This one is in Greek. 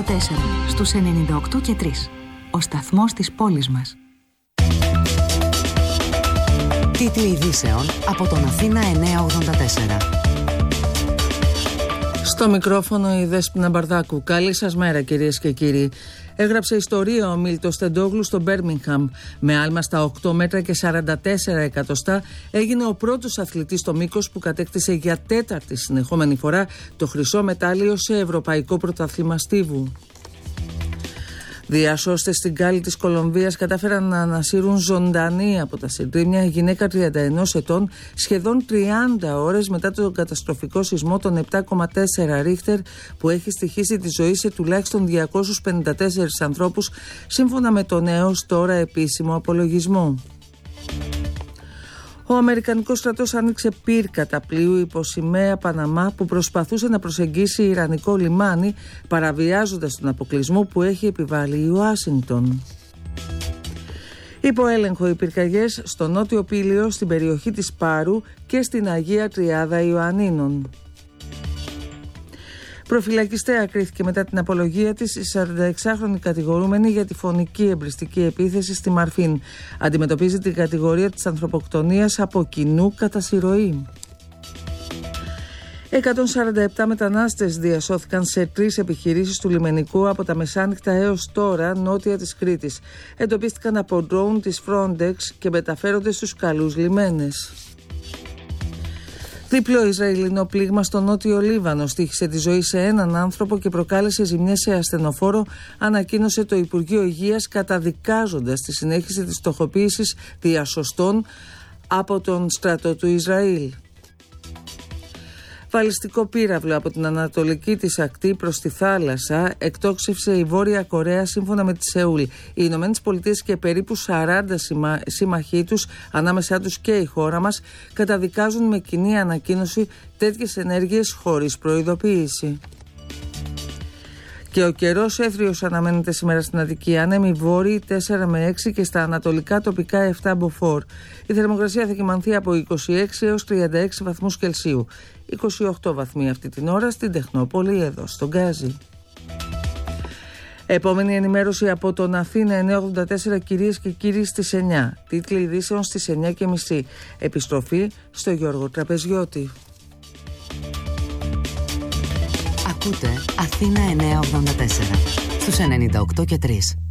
στους 98 και 3. Ο σταθμός της πόλης μας. Τίτλοι ειδήσεων από τον Αθήνα 984. Στο μικρόφωνο η Δέσποινα Μπαρδάκου. Καλή σας μέρα, κυρίες και κύριοι. Έγραψε ιστορία ο Μίλτος Τεντόγλου στο Μπέρμιγχαμ. Με άλμα στα 8 μέτρα και 44 εκατοστά έγινε ο πρώτος αθλητής στο μήκος που κατέκτησε για τέταρτη συνεχόμενη φορά το χρυσό μετάλλιο σε Ευρωπαϊκό Πρωτάθλημα Στίβου. Διασώστες στην Κάλλη της Κολομβίας κατάφεραν να ανασύρουν ζωντανή από τα συντρίμμια γυναίκα 31 ετών σχεδόν 30 ώρες μετά τον καταστροφικό σεισμό των 7,4 Ρίχτερ που έχει στοιχήσει τη ζωή σε τουλάχιστον 254 ανθρώπους σύμφωνα με τον έως τώρα επίσημο απολογισμό. Ο Αμερικανικός στρατός άνοιξε πύρκατα πλοίου υπό σημαία Παναμά που προσπαθούσε να προσεγγίσει ιρανικό λιμάνι, παραβιάζοντας τον αποκλεισμό που έχει επιβάλει η Ουάσιγκτον. Υπό έλεγχο οι πυρκαγιές στο νότιο Πήλιο, στην περιοχή της Πάρου και στην Αγία Τριάδα Ιωαννίνων. Προφυλακιστέα κρίθηκε μετά την απολογία της η 46χρονη κατηγορούμενη για τη φωνική εμπριστική επίθεση στη Μαρφίν. Αντιμετωπίζει την κατηγορία της ανθρωποκτονίας από κοινού κατά συρροή. 147 μετανάστες διασώθηκαν σε 3 επιχειρήσεις του λιμενικού από τα μεσάνυχτα έως τώρα νότια της Κρήτης. Εντοπίστηκαν από drone της Frontex και μεταφέρονται στους καλούς λιμένες. Διπλό Ισραηλινό πλήγμα στο νότιο Λίβανο στοίχισε τη ζωή σε έναν άνθρωπο και προκάλεσε ζημιές σε ασθενοφόρο, ανακοίνωσε το Υπουργείο Υγείας, καταδικάζοντας τη συνέχιση της στοχοποίησης διασωστών από τον στρατό του Ισραήλ. Βαλιστικό πύραυλο από την ανατολική της ακτή προς τη θάλασσα εκτόξευσε η Βόρεια Κορέα σύμφωνα με τη Σεούλ. Οι Ηνωμένες Πολιτείες και περίπου 40 σύμμαχοί τους, ανάμεσά τους και η χώρα μας, καταδικάζουν με κοινή ανακοίνωση τέτοιες ενέργειες χωρίς προειδοποίηση. Και ο καιρός έθριος αναμένεται σήμερα στην Αττική. Άνεμοι βόρειοι 4 με 6 και στα ανατολικά τοπικά 7 μποφόρ. Η θερμοκρασία θα κυμανθεί από 26 έως 36 βαθμούς Κελσίου. 28 βαθμοί αυτή την ώρα στην Τεχνόπολη, εδώ στον Γκάζι. Επόμενη ενημέρωση από τον Αθήνα 984, κυρίες και κύριοι, στις 9. Τίτλοι ειδήσεων στις 9:30. Επιστροφή στο Γιώργο Τραπεζιώτη. Ακούτε Αθήνα 984 στους 98 και 3.